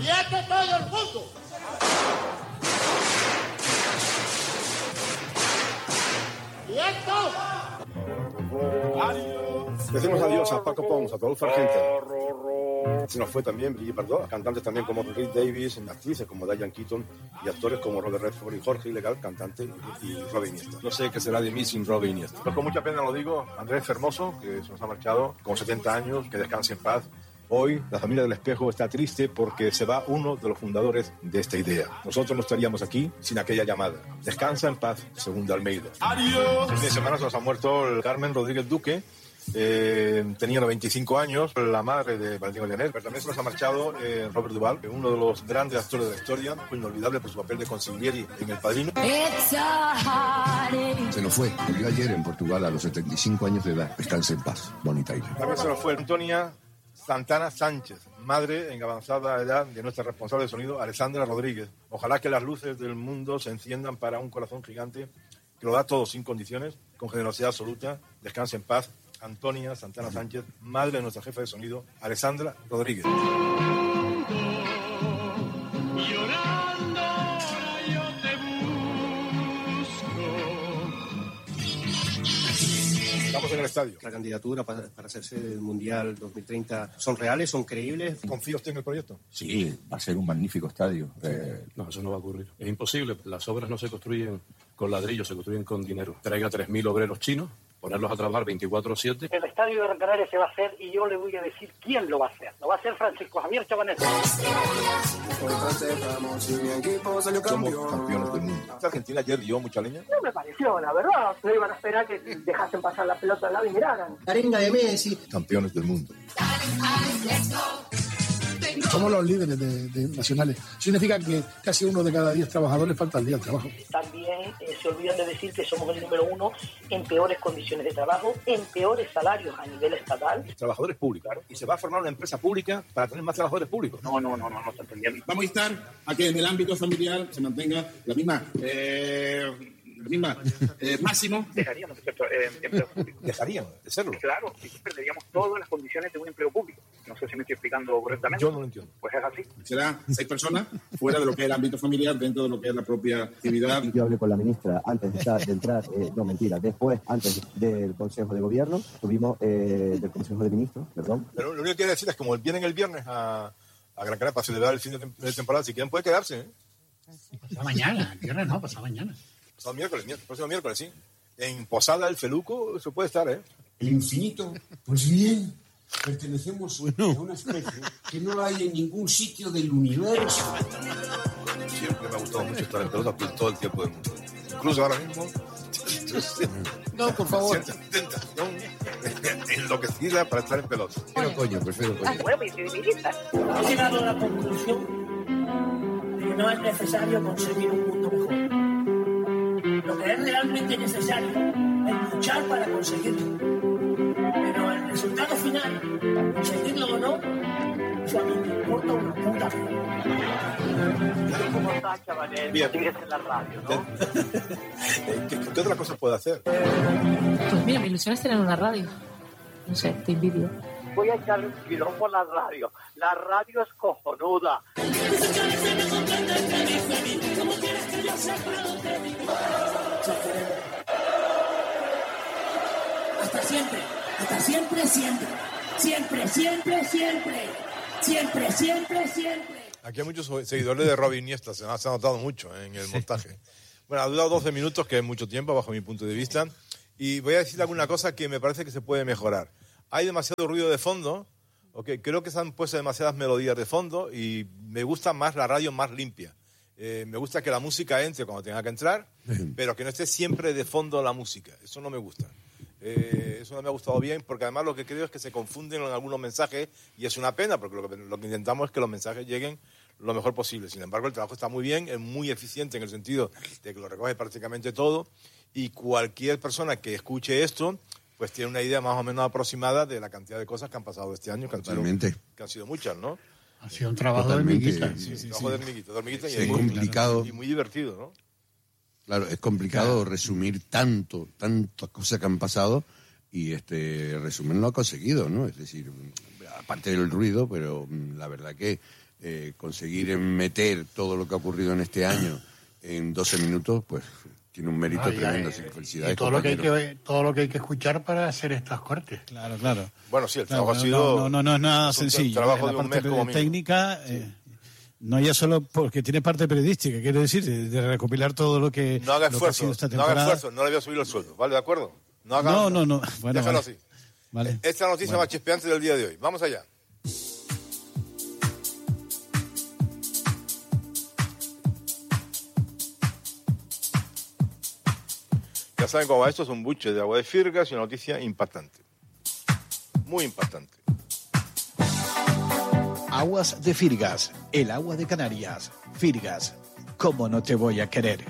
¡Quiete todo el mundo! ¡Quieto! Decimos adiós a Paco Pons, a Rodolfo Argenta. Se nos fue también Brigitte Bardot, cantantes también como Rick Davis, actrices como Diane Keaton y actores como Robert Redford y Jorge Ilegal, cantante, y Robin Iniesta. No sé qué será de mí sin Robin Iniesta. Pero con mucha pena lo digo, Andrés Fermoso, que se nos ha marchado con 70 años, que descanse en paz. Hoy la familia del Espejo está triste porque se va uno de los fundadores de esta idea. Nosotros no estaríamos aquí sin aquella llamada. Descansa en paz, Segunda Almeida. ¡Adiós! Este fin de semana se nos ha muerto el Carmen Rodríguez Duque. Tenía 95 años, la madre de Valentino Llanel, pero también se nos ha marchado Robert Duvall, uno de los grandes actores de la historia, fue inolvidable por su papel de Consiglieri en El Padrino. Se nos fue, murió ayer en Portugal a los 75 años de edad. Descanse en paz, Bonita Isla. También se nos fue Antonia Santana Sánchez, madre en avanzada edad de nuestra responsable de sonido, Alessandra Rodríguez. Ojalá que las luces del mundo se enciendan para un corazón gigante que lo da todo sin condiciones, con generosidad absoluta. Descanse en paz, Antonia Santana Sánchez, madre de nuestra jefa de sonido, Alessandra Rodríguez. Estamos en el estadio. La candidatura para hacerse del Mundial 2030 son reales, son creíbles. ¿Confía usted en el proyecto? Sí, va a ser un magnífico estadio. No, eso no va a ocurrir. Es imposible. Las obras no se construyen con ladrillos, se construyen con dinero. Traiga 3.000 obreros chinos, ponerlos a trabajar 24/7. El estadio de Gran Canaria se va a hacer y yo le voy a decir quién lo va a hacer. Lo va a hacer Francisco Javier Chabanel. Somos campeones del mundo. ¿Esta Argentina ayer dio mucha leña? No me pareció, la verdad. No iban a esperar que dejasen pasar la pelota al lado y miraran. Arenga de Messi. Campeones del mundo. Somos los líderes de nacionales. Significa que casi 1 de cada 10 trabajadores falta el día al trabajo. También se olvidan de decir que somos el número 1 en peores condiciones de trabajo, en peores salarios a nivel estatal. Trabajadores públicos. Claro. Y se va a formar una empresa pública para tener más trabajadores públicos. No está entendiendo. Vamos a instar a que en el ámbito familiar se mantenga la misma máximo. Dejaríamos de ser empleo público. Dejaríamos de serlo. Claro, y perderíamos todas las condiciones de un empleo público. No sé si me estoy explicando correctamente. Yo no lo entiendo. Pues es así. Será 6 personas fuera de lo que es el ámbito familiar, dentro de lo que es la propia actividad. Yo hablé con la ministra antes de entrar, después, antes del Consejo de Gobierno, tuvimos del Consejo de Ministros, perdón. Pero lo único que quiero decir es que como vienen el viernes a Gran Canaria para celebrar el fin de temporada, si quieren puede quedarse, ¿eh? Pasado mañana, el viernes no, pasado mañana. Pasado miércoles, próximo miércoles, sí. En Posada del Feluco se puede estar, ¿eh? El infinito, pues bien, pertenecemos a una especie que no hay en ningún sitio del universo. Siempre me ha gustado mucho estar en pelota todo el tiempo del mundo. Incluso ahora mismo. No, por favor. Tentación enloquecida para estar en pelota. Prefiero coño. He llegado a la conclusión de que no es necesario conseguir un mundo mejor. Lo que es realmente necesario es luchar para conseguirlo. Pero el resultado final, conseguirlo o no, eso a mí me importa una puta. ¿Cómo estás, Chabanel? Bien. Sigues en la radio, ¿no? ¿Qué otra cosa puede hacer? Pues mira, mi ilusión es tener una radio. No sé, te envidio. Voy a echarle un pilón por la radio. La radio es cojonuda. Hasta siempre. Hasta siempre, siempre. Siempre, siempre, siempre. Siempre, siempre, siempre. Aquí hay muchos seguidores de Robin Iniesta, se ha notado mucho en el montaje. Bueno, ha durado 12 minutos, que es mucho tiempo, bajo mi punto de vista. Y voy a decir alguna cosa que me parece que se puede mejorar. Hay demasiado ruido de fondo, creo que se han puesto demasiadas melodías de fondo y me gusta más la radio más limpia. Me gusta que la música entre cuando tenga que entrar, pero que no esté siempre de fondo la música. Eso no me gusta. Eso no me ha gustado bien, porque además lo que creo es que se confunden en algunos mensajes y es una pena, porque lo que intentamos es que los mensajes lleguen lo mejor posible. Sin embargo, el trabajo está muy bien, es muy eficiente en el sentido de que lo recoge prácticamente todo y cualquier persona que escuche esto pues tiene una idea más o menos aproximada de la cantidad de cosas que han pasado este año, que han sido muchas, ¿no? Ha sido un trabajo de hormiguita. Sí, trabajo de hormiguita y es muy complicado. Y muy divertido, ¿no? Claro, es complicado resumir tantas cosas que han pasado y resumen lo ha conseguido, ¿no? Es decir, aparte del ruido, pero la verdad que conseguir meter todo lo que ha ocurrido en este año en 12 minutos, pues tiene un mérito tremendo. Así que felicidades, y todo lo que hay que escuchar para hacer estas cortes. Claro. Bueno, sí, el trabajo ha sido... No es nada sencillo. Trabajo la de un parte mes como técnica... No ya solo porque tiene parte periodística, quiere decir, de recopilar todo lo que... No haga esfuerzo, no le voy a subir el sueldo, ¿vale? ¿De acuerdo? No. Bueno, déjalo así. Vale. Esta es la noticia más chispeante del día de hoy. Vamos allá. Ya saben cómo va esto, es un buche de agua de Firgas y una noticia impactante. Muy impactante. Aguas de Firgas, el agua de Canarias. Firgas, ¿cómo no te voy a querer?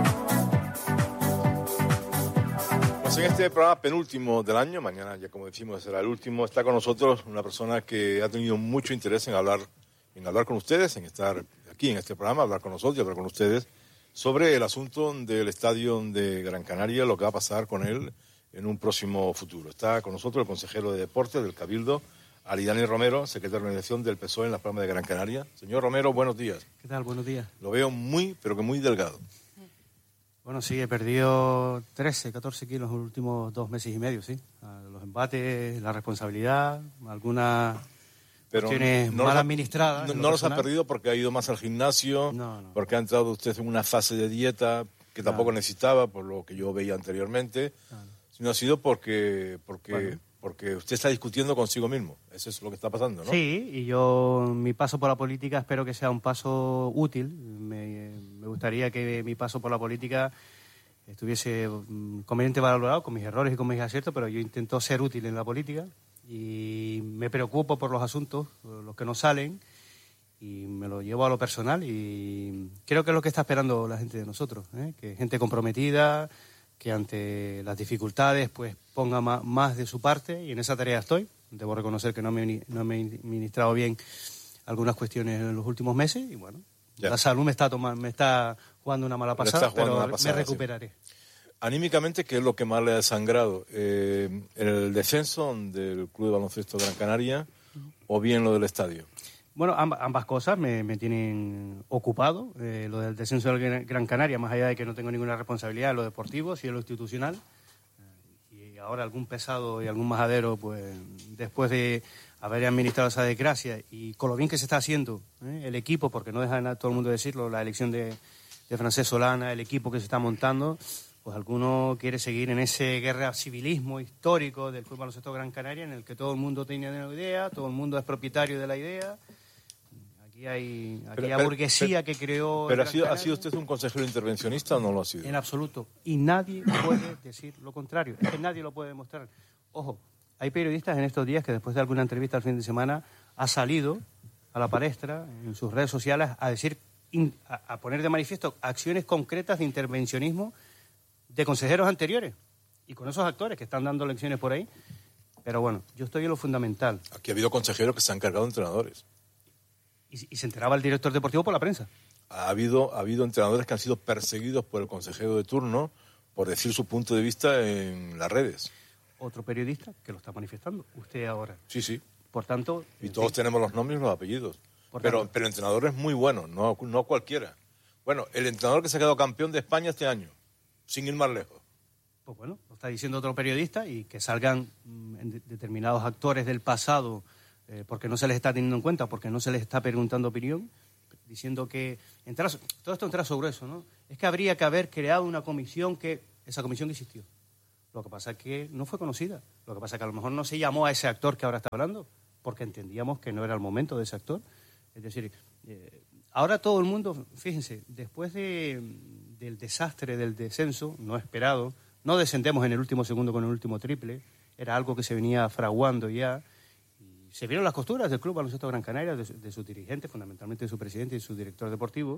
Pues en este programa penúltimo del año, mañana ya como decimos será el último, está con nosotros una persona que ha tenido mucho interés en hablar con ustedes, en estar aquí en este programa, hablar con nosotros y hablar con ustedes sobre el asunto del estadio de Gran Canaria, lo que va a pasar con él en un próximo futuro. Está con nosotros el consejero de Deportes del Cabildo, Ali Dani Romero, secretario de organización del PSOE en Las Palmas de Gran Canaria. Señor Romero, buenos días. ¿Qué tal? Buenos días. Lo veo muy, pero que muy delgado. Bueno, sí, he perdido 13, 14 kilos en los últimos 2 meses y medio, sí. Los embates, la responsabilidad, algunas cuestiones mal administradas. No los ha perdido porque ha ido más al gimnasio, porque ha entrado usted en una fase de dieta que tampoco necesitaba, por lo que yo veía anteriormente, sino ha sido porque usted está discutiendo consigo mismo. Eso es lo que está pasando, ¿no? Sí, y mi paso por la política espero que sea un paso útil. Me gustaría que mi paso por la política estuviese conveniente valorado, con mis errores y con mis aciertos, pero yo intento ser útil en la política y me preocupo por los asuntos, los que no salen, y me lo llevo a lo personal y creo que es lo que está esperando la gente de nosotros, que gente comprometida, que ante las dificultades pues ponga más de su parte, y en esa tarea estoy. Debo reconocer que no me he ministrado bien algunas cuestiones en los últimos meses y bueno, la salud me está jugando una mala pasada, pero me recuperaré. Sí. Anímicamente, ¿qué es lo que más le ha desangrado? ¿El descenso del Club de Baloncesto Gran Canaria o bien lo del estadio? Bueno, ambas cosas me tienen ocupado. Lo del descenso del Gran Canaria, más allá de que no tengo ninguna responsabilidad en lo deportivo, sí en lo institucional. Y ahora algún pesado y algún majadero, pues después de haber administrado esa desgracia y con lo bien que se está haciendo el equipo, porque no deja todo el mundo decirlo, la elección de Francesc Solana, el equipo que se está montando, pues alguno quiere seguir en ese guerra civilismo histórico del Club Baloncesto Gran Canaria, en el que todo el mundo tiene una idea, todo el mundo es propietario de la idea. Aquí hay burguesía que creó... ¿Pero ha sido usted un consejero intervencionista o no lo ha sido? En absoluto. Y nadie puede decir lo contrario. Es que nadie lo puede demostrar. Ojo, hay periodistas en estos días que después de alguna entrevista al fin de semana ha salido a la palestra en sus redes sociales a decir, a poner de manifiesto acciones concretas de intervencionismo de consejeros anteriores y con esos actores que están dando lecciones por ahí. Pero bueno, yo estoy en lo fundamental. Aquí ha habido consejeros que se han cargado de entrenadores. Y se enteraba el director deportivo por la prensa. Ha habido entrenadores que han sido perseguidos por el consejero de turno por decir su punto de vista en las redes. Otro periodista que lo está manifestando. Usted ahora. Sí. Por tanto... Y todos tenemos los nombres y los apellidos. Pero entrenadores muy buenos, no cualquiera. Bueno, el entrenador que se ha quedado campeón de España este año, sin ir más lejos. Pues bueno, lo está diciendo otro periodista y que salgan determinados actores del pasado porque no se les está teniendo en cuenta, porque no se les está preguntando opinión, diciendo que todo esto en trazo grueso, ¿no? Es que habría que haber creado una comisión esa comisión que existió. Lo que pasa es que no fue conocida. Lo que pasa es que a lo mejor no se llamó a ese actor que ahora está hablando, porque entendíamos que no era el momento de ese actor. Es decir, ahora todo el mundo, fíjense, después del desastre del descenso, no esperado, no descendemos en el último segundo con el último triple, era algo que se venía fraguando ya, y se vieron las costuras del Club Baloncesto Gran Canaria, de sus dirigentes, fundamentalmente de su presidente y su director deportivo.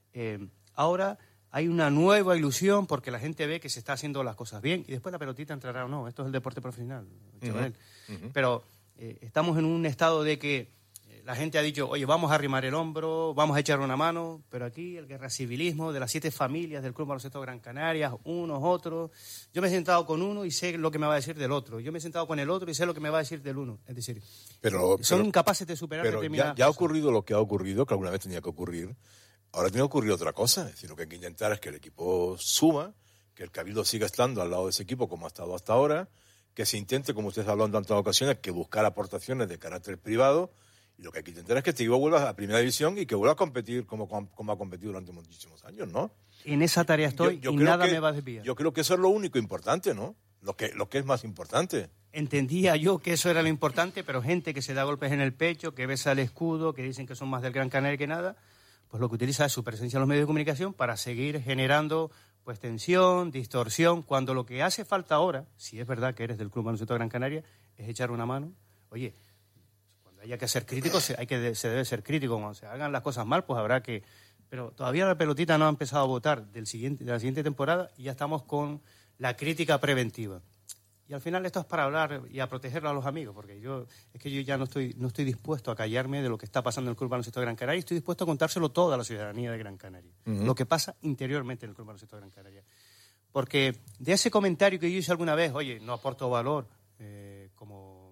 Ahora hay una nueva ilusión porque la gente ve que se está haciendo las cosas bien, y después la pelotita entrará o no, esto es el deporte profesional, Pero estamos en un estado de que la gente ha dicho, oye, vamos a arrimar el hombro, vamos a echar una mano, pero aquí el guerra civilismo de las 7 familias del Club Baloncesto Gran Canaria, unos, otros. Yo me he sentado con uno y sé lo que me va a decir del otro. Yo me he sentado con el otro y sé lo que me va a decir del uno. Es decir, son incapaces de superar determinadas ya ha cosas. ocurrido lo que ha ocurrido, que alguna vez tenía que ocurrir. Ahora tiene que ocurrir otra cosa. Es decir, lo que hay que intentar es que el equipo suma, que el Cabildo siga estando al lado de ese equipo como ha estado hasta ahora, que se intente, como ustedes hablan en tantas ocasiones, que buscar aportaciones de carácter privado, y lo que hay que intentar es que este equipo vuelva a Primera División y que vuelva a competir como ha competido durante muchísimos años, ¿no? En esa tarea estoy y nada me va a desviar. Yo creo que eso es lo único importante, ¿no? Lo que es más importante. Entendía yo que eso era lo importante, pero gente que se da golpes en el pecho, que besa el escudo, que dicen que son más del Gran Canaria que nada, pues lo que utiliza es su presencia en los medios de comunicación para seguir generando pues tensión, distorsión, cuando lo que hace falta ahora, si es verdad que eres del Club Baloncesto Gran Canaria, es echar una mano. Oye, cuando haya que ser crítico, se debe ser crítico. Cuando se hagan las cosas mal, pues habrá que... Pero todavía la pelotita no ha empezado a botar de la siguiente temporada y ya estamos con la crítica preventiva. Y al final esto es para hablar y a protegerlo a los amigos, porque yo ya no estoy dispuesto a callarme de lo que está pasando en el Club Baloncesto de Gran Canaria, estoy dispuesto a contárselo todo a la ciudadanía de Gran Canaria, lo que pasa interiormente en el Club Baloncesto de Gran Canaria. Porque de ese comentario que yo hice alguna vez, oye, no aporto valor como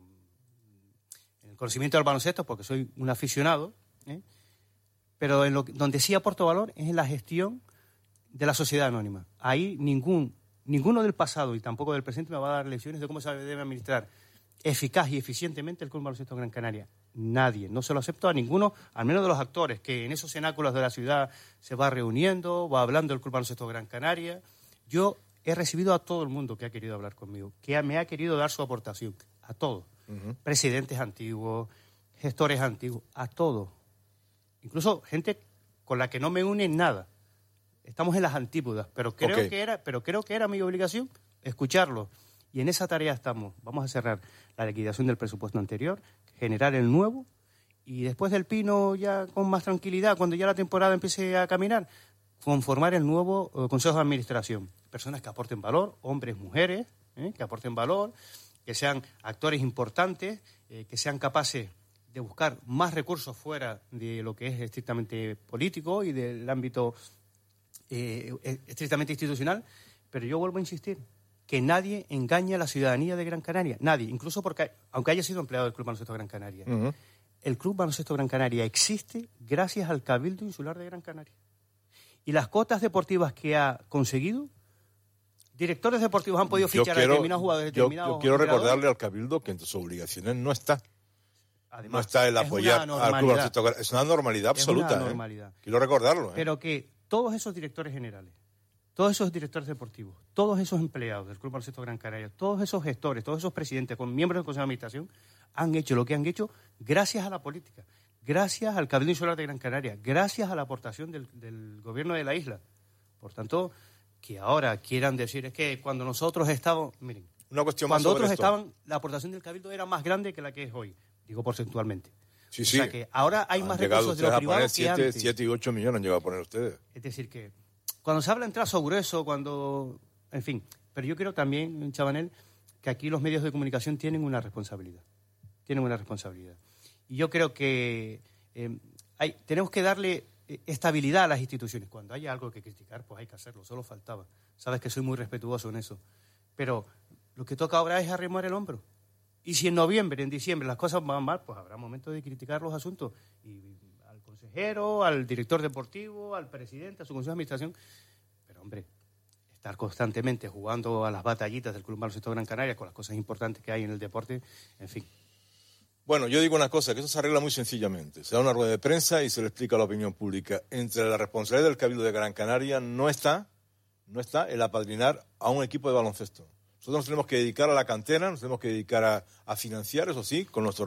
en el conocimiento del baloncesto, porque soy un aficionado, pero donde sí aporto valor es en la gestión de la sociedad anónima. Ahí ninguno del pasado y tampoco del presente me va a dar lecciones de cómo se debe administrar eficaz y eficientemente el Club Baloncesto Gran Canaria. Nadie, no se lo acepto a ninguno, al menos de los actores, que en esos cenáculos de la ciudad se va reuniendo, va hablando del Club Baloncesto Gran Canaria. Yo he recibido a todo el mundo que ha querido hablar conmigo, que me ha querido dar su aportación, a todos. Presidentes antiguos, gestores antiguos, a todos. Incluso gente con la que no me une nada. Estamos en las antípodas, pero creo que era mi obligación escucharlo. Y en esa tarea estamos. Vamos a cerrar la liquidación del presupuesto anterior, generar el nuevo, y después del pino, ya con más tranquilidad, cuando ya la temporada empiece a caminar, conformar el nuevo Consejo de Administración. Personas que aporten valor, hombres, mujeres, que aporten valor, que sean actores importantes, que sean capaces de buscar más recursos fuera de lo que es estrictamente político y del ámbito estrictamente institucional, pero yo vuelvo a insistir, que nadie engañe a la ciudadanía de Gran Canaria, nadie, incluso porque, aunque haya sido empleado del Club Baloncesto Gran Canaria, el Club Baloncesto Gran Canaria existe gracias al Cabildo Insular de Gran Canaria. Y las cotas deportivas que ha conseguido, directores deportivos han podido fichar a determinados jugadores. Yo quiero recordarle al Cabildo que entre sus obligaciones no está. Además, no está el apoyar al Club Baloncesto Gran Canaria. Es una normalidad absoluta. Es una normalidad. Quiero recordarlo. Pero que todos esos directores generales, todos esos directores deportivos, todos esos empleados del Club Baloncesto Gran Canaria, todos esos gestores, todos esos presidentes con miembros del Consejo de Administración han hecho lo que han hecho gracias a la política, gracias al Cabildo Insular de Gran Canaria, gracias a la aportación del gobierno de la isla. Por tanto, que ahora quieran decir es que cuando nosotros estábamos... Miren, una cuestión cuando más otros esto. Estaban, la aportación del Cabildo era más grande que la que es hoy, digo porcentualmente. Sí, o sea que ahora hay más recursos de los privados que antes. 7 y 8 millones han llegado a poner ustedes. Es decir, que cuando se habla en trazo grueso, cuando... En fin, pero yo creo también, Chabanel, que aquí los medios de comunicación tienen una responsabilidad. Y yo creo que tenemos que darle estabilidad a las instituciones. Cuando haya algo que criticar, pues hay que hacerlo, solo faltaba. Sabes que soy muy respetuoso en eso. Pero lo que toca ahora es arrimar el hombro. Y si en noviembre, en diciembre las cosas van mal, pues habrá momentos de criticar los asuntos. Y al consejero, al director deportivo, al presidente, a su consejo de administración. Pero, hombre, estar constantemente jugando a las batallitas del Club Baloncesto Gran Canaria con las cosas importantes que hay en el deporte, en fin. Bueno, yo digo una cosa, que eso se arregla muy sencillamente. Se da una rueda de prensa y se le explica a la opinión pública. Entre la responsabilidad del Cabildo de Gran Canaria no está el apadrinar a un equipo de baloncesto. Nosotros nos tenemos que dedicar a la cantera, nos tenemos que dedicar a financiar, eso sí, con nuestros